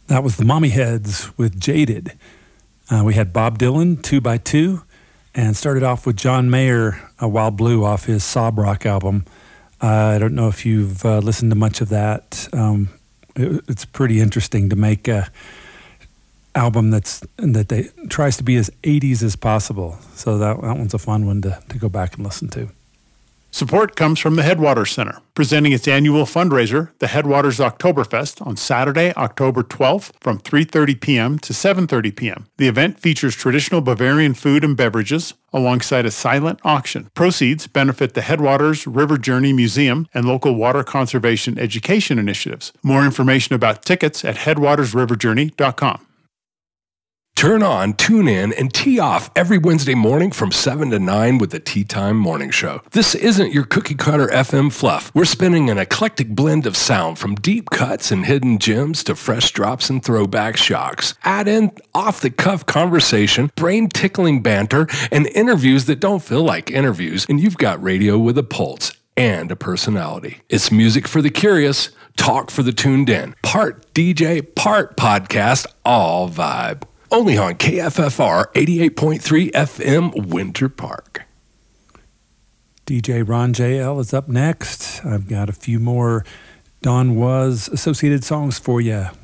That was the Mommy Heads with Jaded. We had Bob Dylan, 2x2, and started off with John Mayer, Wild Blue off his Sob Rock album. I don't know if you've listened to much of that. It's pretty interesting to make a album that tries to be as 80s as possible. So that one's a fun one to go back and listen to. Support comes from the Headwaters Center, presenting its annual fundraiser, the Headwaters Oktoberfest, on Saturday, October 12th from 3:30 p.m. to 7:30 p.m. The event features traditional Bavarian food and beverages alongside a silent auction. Proceeds benefit the Headwaters River Journey Museum and local water conservation education initiatives. More information about tickets at headwatersriverjourney.com. Turn on, tune in, and tee off every Wednesday morning from 7 to 9 with the Tea Time Morning Show. This isn't your cookie-cutter FM fluff. We're spinning an eclectic blend of sound from deep cuts and hidden gems to fresh drops and throwback shocks. Add in off-the-cuff conversation, brain-tickling banter, and interviews that don't feel like interviews, and you've got radio with a pulse and a personality. It's music for the curious, talk for the tuned in. Part DJ, part podcast, all vibe. Only on KFFR 88.3 FM Winter Park. DJ Ron JL is up next. I've got a few more Don Was associated songs for you.